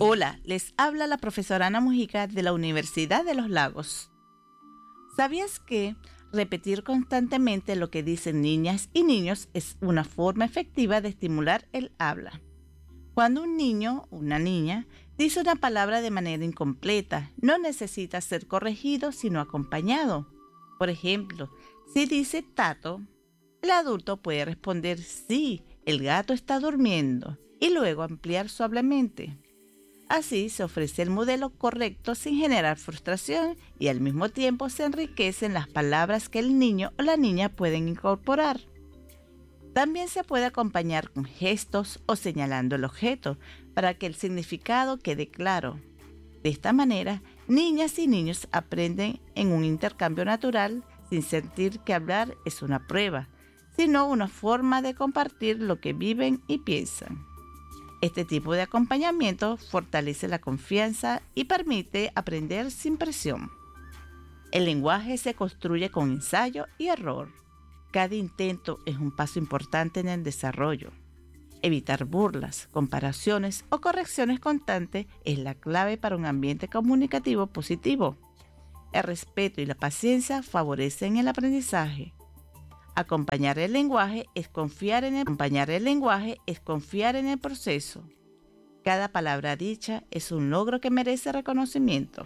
Hola, les habla la profesora Ana Mujica de la Universidad de los Lagos. ¿Sabías que repetir constantemente lo que dicen niñas y niños es una forma efectiva de estimular el habla? Cuando un niño o una niña dice una palabra de manera incompleta, no necesita ser corregido sino acompañado. Por ejemplo, si dice tato, el adulto puede responder sí, el gato está durmiendo y luego ampliar suavemente. Así se ofrece el modelo correcto sin generar frustración y al mismo tiempo se enriquecen las palabras que el niño o la niña pueden incorporar. También se puede acompañar con gestos o señalando el objeto para que el significado quede claro. De esta manera, niñas y niños aprenden en un intercambio natural sin sentir que hablar es una prueba, sino una forma de compartir lo que viven y piensan. Este tipo de acompañamiento fortalece la confianza y permite aprender sin presión. El lenguaje se construye con ensayo y error. Cada intento es un paso importante en el desarrollo. Evitar burlas, comparaciones o correcciones constantes es la clave para un ambiente comunicativo positivo. El respeto y la paciencia favorecen el aprendizaje. Acompañar el lenguaje es confiar en el proceso. Cada palabra dicha es un logro que merece reconocimiento.